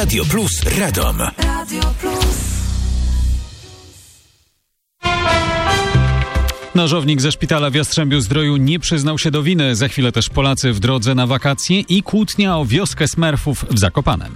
Radio Plus Radom. Radio Plus. Nożownik ze szpitala w Jastrzębiu-Zdroju nie przyznał się do winy. Za chwilę też Polacy w drodze na wakacje i kłótnia o wioskę Smurfów w Zakopanem.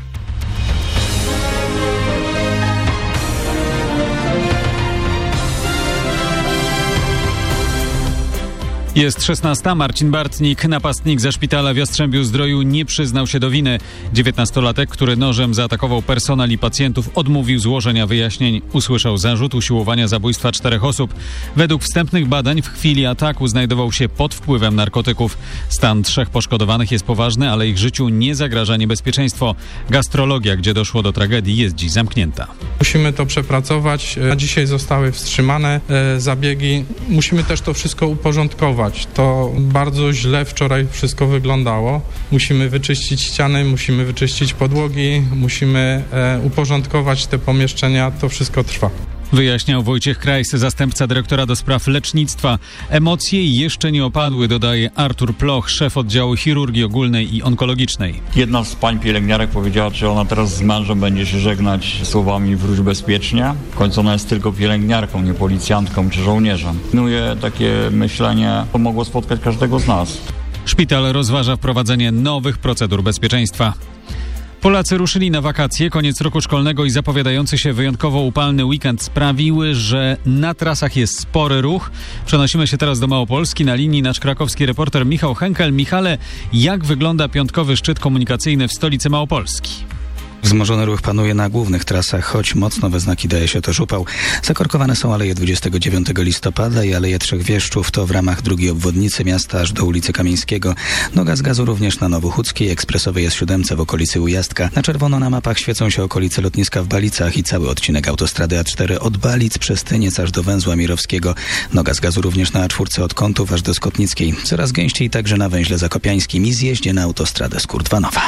Jest 16. Marcin Bartnik, napastnik ze szpitala w Jastrzębiu-Zdroju, nie przyznał się do winy. 19-latek, który nożem zaatakował personel i pacjentów, odmówił złożenia wyjaśnień. Usłyszał zarzut usiłowania zabójstwa 4 osób. Według wstępnych badań w chwili ataku znajdował się pod wpływem narkotyków. Stan 3 poszkodowanych jest poważny, ale ich życiu nie zagraża niebezpieczeństwo. Gastrologia, gdzie doszło do tragedii, jest dziś zamknięta. Musimy to przepracować. Dzisiaj zostały wstrzymane zabiegi. Musimy też to wszystko uporządkować. To bardzo źle wczoraj wszystko wyglądało. Musimy wyczyścić ściany, musimy wyczyścić podłogi, musimy uporządkować te pomieszczenia. To wszystko trwa. Wyjaśniał Wojciech Krajs, zastępca dyrektora do spraw lecznictwa. Emocje jeszcze nie opadły, dodaje Artur Ploch, szef oddziału chirurgii ogólnej i onkologicznej. Jedna z pań pielęgniarek powiedziała, że ona teraz z mężem będzie się żegnać słowami wróć bezpiecznie. W końcu ona jest tylko pielęgniarką, nie policjantką czy żołnierzem. Takie myślenie to mogło spotkać każdego z nas. Szpital rozważa wprowadzenie nowych procedur bezpieczeństwa. Polacy ruszyli na wakacje. Koniec roku szkolnego i zapowiadający się wyjątkowo upalny weekend sprawiły, że na trasach jest spory ruch. Przenosimy się teraz do Małopolski. Na linii nasz krakowski reporter Michał Henkel. Michale, jak wygląda piątkowy szczyt komunikacyjny w stolicy Małopolski? Wzmożony ruch panuje na głównych trasach, choć mocno we znaki daje się też upał. Zakorkowane są aleje 29 listopada i aleje Trzech Wieszczów. To w ramach drugiej obwodnicy miasta aż do ulicy Kamieńskiego. Noga z gazu również na Nowochódzkiej, ekspresowej jest 7 w okolicy Ujazdka. Na czerwono na mapach świecą się okolice lotniska w Balicach i cały odcinek autostrady A4 od Balic przez Tyniec aż do węzła Mirowskiego. Noga z gazu również na A4 od Kątów aż do Skotnickiej. Coraz gęściej także na węźle zakopiańskim i zjeździe na autostradę Skurdwanowa.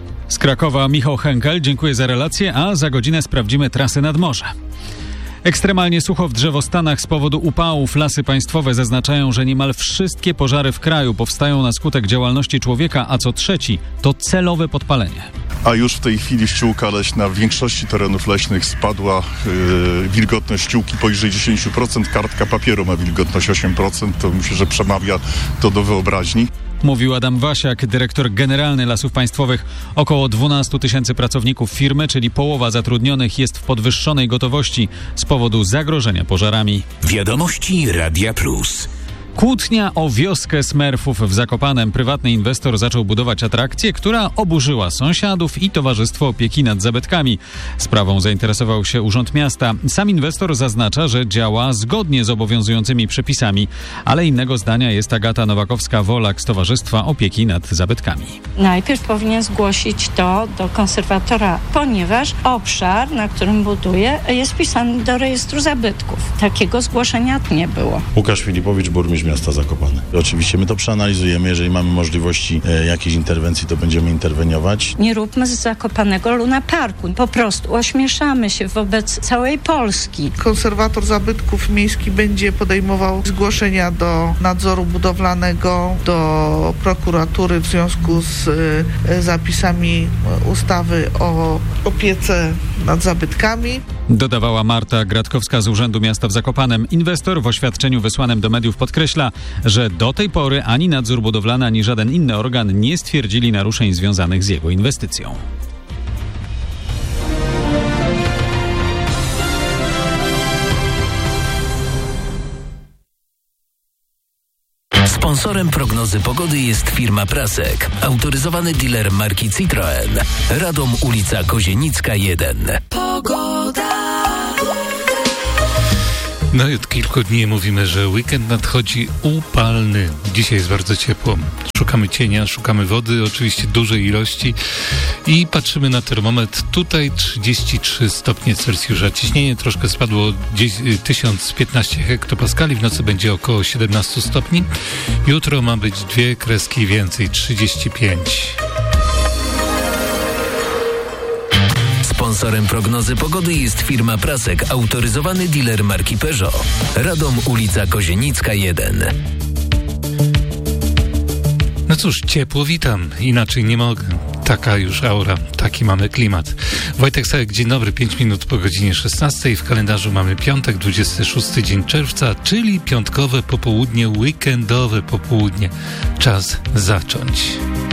Z Krakowa Michał Henkel, dziękuję za relację, a za godzinę sprawdzimy trasy nad morze. Ekstremalnie sucho w drzewostanach z powodu upałów. Lasy Państwowe zaznaczają, że niemal wszystkie pożary w kraju powstają na skutek działalności człowieka, a co trzeci to celowe podpalenie. A już w tej chwili ściółka leśna w większości terenów leśnych spadła. Wilgotność ściółki poniżej 10%, kartka papieru ma wilgotność 8%. To myślę, że przemawia to do wyobraźni. Mówił Adam Wasiak, dyrektor generalny Lasów Państwowych. Około 12 000 pracowników firmy, czyli połowa zatrudnionych, jest w podwyższonej gotowości z powodu zagrożenia pożarami. Wiadomości Radia Plus. Kłótnia o wioskę Smurfów w Zakopanem. Prywatny inwestor zaczął budować atrakcję, która oburzyła sąsiadów i Towarzystwo Opieki nad Zabytkami. Sprawą zainteresował się Urząd Miasta. Sam inwestor zaznacza, że działa zgodnie z obowiązującymi przepisami, ale innego zdania jest Agata Nowakowska-Wolak z Towarzystwa Opieki nad Zabytkami. Najpierw powinien zgłosić to do konserwatora, ponieważ obszar, na którym buduje, jest wpisany do rejestru zabytków. Takiego zgłoszenia nie było. Łukasz Filipowicz, burmistrz miasta Zakopane. Oczywiście my to przeanalizujemy, jeżeli mamy możliwości jakiejś interwencji, to będziemy interweniować. Nie róbmy z Zakopanego Luna Parku. Po prostu ośmieszamy się wobec całej Polski. Konserwator zabytków miejski będzie podejmował zgłoszenia do nadzoru budowlanego, do prokuratury w związku z zapisami ustawy o opiece nad zabytkami. Dodawała Marta Gratkowska z Urzędu Miasta w Zakopanem. Inwestor w oświadczeniu wysłanym do mediów podkreśla, że do tej pory ani nadzór budowlany, ani żaden inny organ nie stwierdzili naruszeń związanych z jego inwestycją. Sponsorem prognozy pogody jest firma Prasek, autoryzowany dealer marki Citroen. Radom, ulica Kozienicka 1. Pogoda. No i od kilku dni mówimy, że weekend nadchodzi upalny. Dzisiaj jest bardzo ciepło. Szukamy cienia, szukamy wody, oczywiście dużej ilości i patrzymy na termometr. Tutaj 33 stopnie Celsjusza. Ciśnienie troszkę spadło 1015 hektopaskali. W nocy będzie około 17 stopni. Jutro ma być 2 kreski więcej, 35. Sponsorem prognozy pogody jest firma Prasek, autoryzowany dealer marki Peugeot. Radom, ulica Kozienicka 1. No cóż, ciepło witam, inaczej nie mogę. Taka już aura, taki mamy klimat. Wojtek Sałek, dzień dobry, 5 minut po godzinie 16. W kalendarzu mamy piątek, 26 dzień czerwca, czyli piątkowe popołudnie, weekendowe popołudnie. Czas zacząć.